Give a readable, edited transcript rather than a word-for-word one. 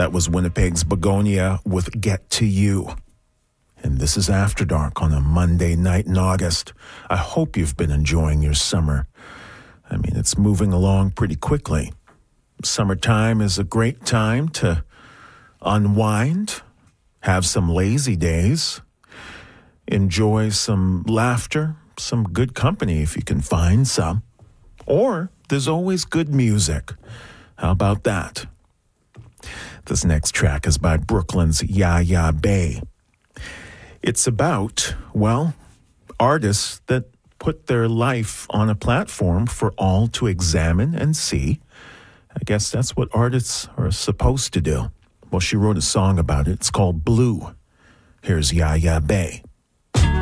That was Winnipeg's Begonia with Get to You. And this is After Dark on a Monday night in August. I hope you've been enjoying your summer. I mean, it's moving along pretty quickly. Summertime is a great time to unwind, have some lazy days, enjoy some laughter, some good company if you can find some. Or there's always good music. How about that? This next track is by Brooklyn's Yaya Bay. It's about, well, artists that put their life on a platform for all to examine and see. I guess that's what artists are supposed to do. Well, she wrote a song about it. It's called Blue. Here's Yaya Bay.